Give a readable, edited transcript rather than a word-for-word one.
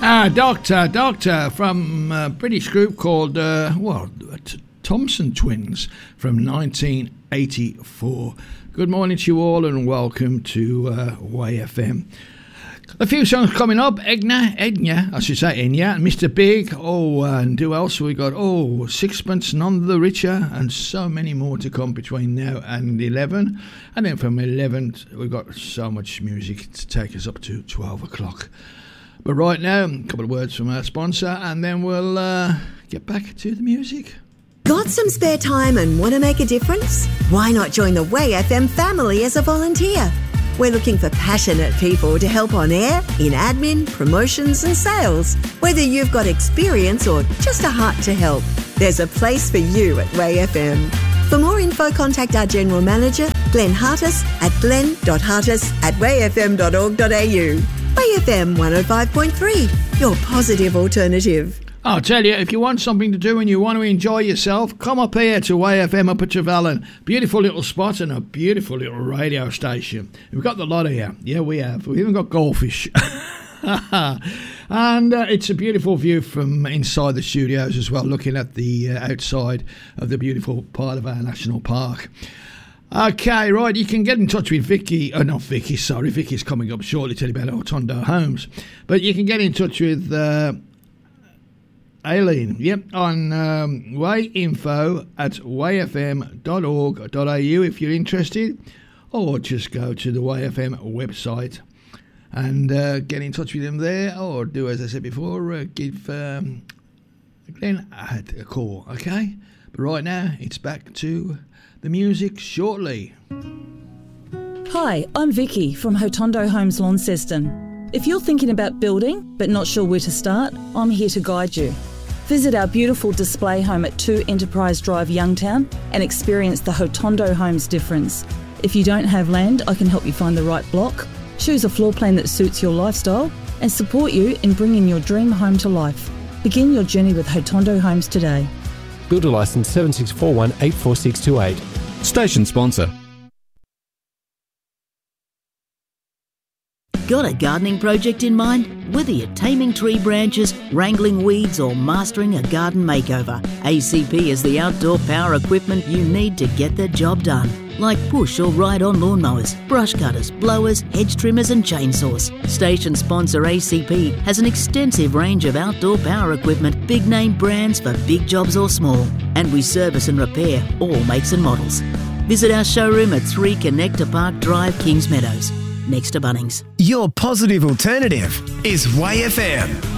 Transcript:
Doctor from a British group called, Thompson Twins from 1984. Good morning to you all and welcome to Way FM. A few songs coming up. Enya, and Mr. Big. And who else we got? Sixpence None the Richer, and so many more to come between now and 11. And then from 11, we've got so much music to take us up to 12 o'clock. But right now, a couple of words from our sponsor, and then we'll get back to the music. Got some spare time and want to make a difference? Why not join the Way FM family as a volunteer? We're looking for passionate people to help on air, in admin, promotions and sales. Whether you've got experience or just a heart to help, there's a place for you at Way FM. For more info, contact our General Manager, Glenn Hartis, at glenn.hartis@wayfm.org.au. Way FM 105.3, your positive alternative. I'll tell you, if you want something to do and you want to enjoy yourself, come up here to Way FM up at Trevelyan. Beautiful little spot and a beautiful little radio station. We've got the lot here. Yeah, we have. We've even got goldfish. And it's a beautiful view from inside the studios as well, looking at the outside of the beautiful part of our national park. Okay, right, you can get in touch with Vicky. Oh, not Vicky, sorry. Vicky's coming up shortly to tell you about Hotondo Homes. But you can get in touch with Aileen, on wayinfo@wayfm.org.au if you're interested. Or just go to the WayFM website and get in touch with them there. Or do, as I said before, give Glenn a call, okay? But right now, it's back to the music shortly. Hi, I'm Vicky from Hotondo Homes Launceston. If you're thinking about building but not sure where to start, I'm here to guide you. Visit our beautiful display home at 2 Enterprise Drive, Youngtown, and experience the Hotondo Homes difference. If you don't have land, I can help you find the right block, choose a floor plan that suits your lifestyle, and support you in bringing your dream home to life. Begin your journey with Hotondo Homes today. Builder licence 7641-84628. Station sponsor. Got a gardening project in mind? Whether you're taming tree branches, wrangling weeds or mastering a garden makeover, ACP is the outdoor power equipment you need to get the job done. Like push or ride-on lawnmowers, brush cutters, blowers, hedge trimmers and chainsaws. Station sponsor ACP has an extensive range of outdoor power equipment, big name brands for big jobs or small. And we service and repair all makes and models. Visit our showroom at 3 Connector Park Drive, Kings Meadows, next to Bunnings. Your positive alternative is Way FM.